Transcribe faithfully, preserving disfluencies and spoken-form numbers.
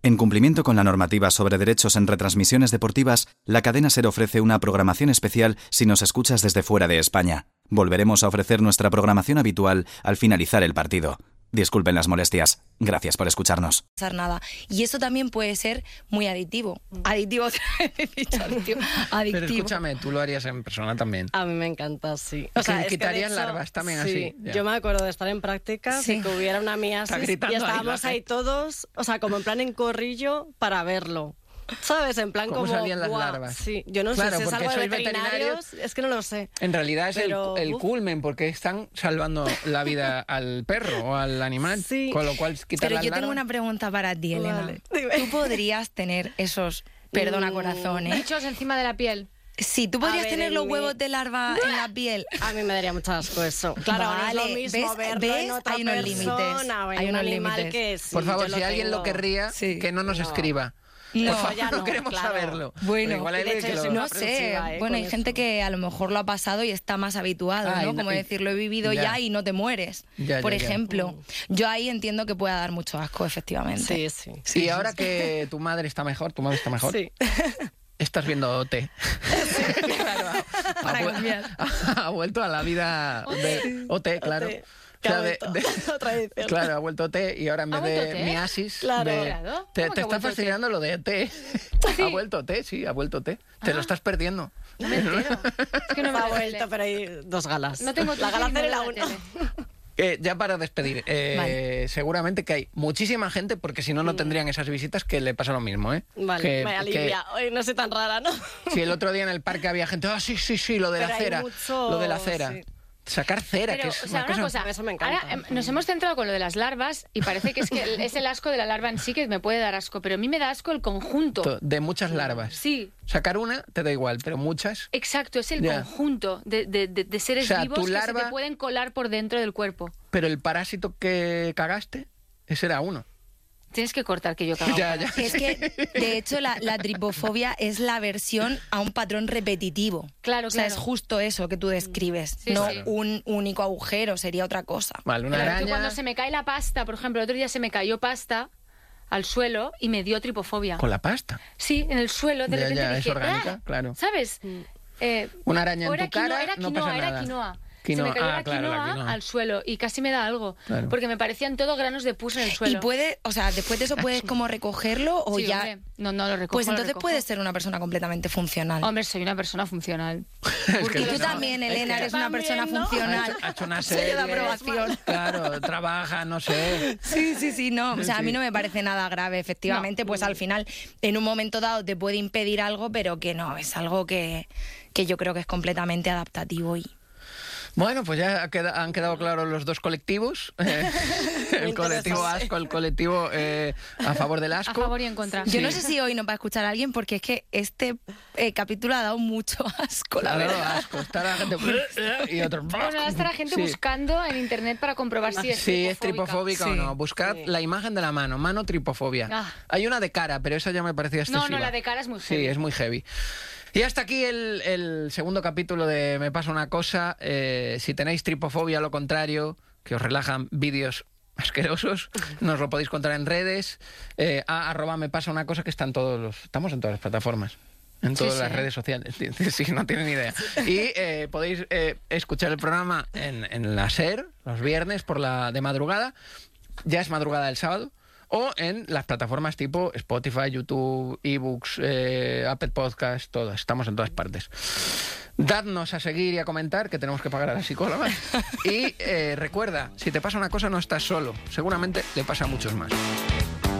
En cumplimiento con la normativa sobre derechos en retransmisiones deportivas, la cadena SER ofrece una programación especial si nos escuchas desde fuera de España. Volveremos a ofrecer nuestra programación habitual al finalizar el partido. Disculpen las molestias. Gracias por escucharnos. Nada. Y eso también puede ser muy adictivo. Adictivo, adictivo. Pero escúchame, tú lo harías en persona también. A mí me encanta, sí. O sea, quitarías hecho, larvas también sí, así. Yo me acuerdo de estar en prácticas sí. y que hubiera una miasis y estábamos ahí, ahí todos, o sea, como en plan en corrillo para verlo. ¿Sabes? En plan ¿Cómo como... salían las larvas? Sí, yo no claro, sé si es algo de veterinarios, veterinarios, es que no lo sé. En realidad es pero, el, el culmen, porque están salvando la vida al perro o al animal, sí. con lo cual quitar Pero las yo larvas... tengo una pregunta para ti, Elena. Vale. ¿Tú podrías tener esos, perdona mm. corazón, ¿eh? bichos encima de la piel? Sí, tú podrías ver, tener los mi... huevos de larva en la piel. A mí me daría mucho asco eso. Claro, vale, no es lo mismo ¿ves? verlo ¿ves? en otra Hay unos persona, límites. Hay unos un animal límites. que sí, Por favor, yo si lo alguien tengo. lo querría, sí. que no nos no. escriba. No, Por favor, ya no, no queremos claro. saberlo. Bueno, igual hay de hecho, que lo... no sé. ¿eh? Bueno, hay eso. gente que a lo mejor lo ha pasado y está más habituado, ah, ¿no? y, Como y, decir, lo he vivido ya, ya y no te mueres. Ya, Por ya, ya. ejemplo, yo ahí entiendo que pueda dar mucho asco, efectivamente. Sí, sí. sí y sí, ahora sí. que tu madre está mejor, tu madre está mejor. Sí. Estás viendo O T. Claro, ha, Para ha, cambiar. Ha, ha vuelto a la vida de O T, claro. O T. O sea, de, de, otra edición. Claro, ha vuelto T y ahora en vez de T? miasis... Claro. De, claro. te te está fascinando T? lo de T. ¿Sí? Ha vuelto T, sí, ha vuelto T. Ah. Te lo estás perdiendo. No me entero. Es que no me ha vuelto, pero hay dos galas. No tengo la gala cero y la uno. Eh, ya para despedir, eh, vale. seguramente que hay muchísima gente, porque si no, no tendrían esas visitas, que le pasa lo mismo, ¿eh? Vale, que, me alivia. Que, Hoy no soy tan rara, ¿no? Si el otro día en el parque había gente, ah, oh, sí, sí, sí, lo de pero la cera, mucho... lo de la cera. Sí. Sacar cera, pero, que es o sea, una, una cosa... cosa, eso me encanta. Ahora nos hemos centrado con lo de las larvas y parece que es que es el asco de la larva en sí que me puede dar asco, pero a mí me da asco el conjunto. De muchas larvas. Sí. Sacar una te da igual, pero muchas... Exacto, es el yeah. conjunto de, de, de, de seres o sea, vivos larva... que se te pueden colar por dentro del cuerpo. Pero el parásito que cagaste, ese era uno. Tienes que cortar que yo cago. Ya, ya. Es que, de hecho, la, la tripofobia es la versión a un patrón repetitivo. Claro, claro. O sea, es justo eso que tú describes. Sí, no sí. un único agujero, sería otra cosa. Vale, una Pero araña... cuando se me cae la pasta, por ejemplo, el otro día se me cayó pasta al suelo y me dio tripofobia. ¿Con la pasta? Sí, en el suelo, de ya, repente ya, dije, es orgánica, ¡ah! Claro. ¿Sabes? Eh, una araña en tu era cara, quinoa, era no quinoa, pasa era nada. quinoa. Quinoa. Se me cayó ah, la, claro, quinoa la quinoa al suelo y casi me da algo. Claro. Porque me parecían todos granos de pus en el suelo. Y puede, o sea, después de eso puedes como recogerlo o sí, ya... Hombre. No, no lo recojo. Pues entonces lo recojo. puedes ser una persona completamente funcional. Hombre, soy una persona funcional. Porque tú no, también, Elena, es que eres una persona ¿no? funcional. Ha hecho, ha hecho una Sello serie. de aprobación. Claro, trabaja, no sé. Sí, sí, sí, no. O sea, sí. a mí no me parece nada grave, efectivamente. No. Pues al final, en un momento dado te puede impedir algo, pero que no, es algo que, que yo creo que es completamente adaptativo y... Bueno, pues ya queda, han quedado claros los dos colectivos. Eh, el colectivo asco, el colectivo eh, a favor del asco. A favor y en contra. Yo Sí. no sé si hoy nos va a escuchar alguien porque es que este eh, capítulo ha dado mucho asco, la Ha dado verdad. asco. Está la gente... y otros... Bueno, ahora está la gente Sí. buscando en internet para comprobar si es Sí, es tripofóbica. tripofóbica o Sí. no. Buscad Sí. la imagen de la mano, mano tripofobia. Ah. Hay una de cara, pero esa ya me parecía excesiva. No, no, la de cara es muy heavy. Sí, es muy heavy. Y hasta aquí el, el segundo capítulo de Me pasa una cosa. Eh, si tenéis tripofobia, lo contrario, que os relajan vídeos asquerosos, nos lo podéis contar en redes. Eh, a arroba me pasa una cosa, que están todos los... Estamos en todas las plataformas. En todas Sí, las sí. redes sociales. Sí, no tienen ni idea. Y eh, podéis eh, escuchar el programa en, en la SER, los viernes por la de madrugada. Ya es madrugada del sábado. O en las plataformas tipo Spotify, YouTube, eBooks, eh, Apple Podcast, todas. Estamos en todas partes. Dadnos a seguir y a comentar, que tenemos que pagar a la psicóloga. Y eh, recuerda, si te pasa una cosa no estás solo. Seguramente le pasa a muchos más.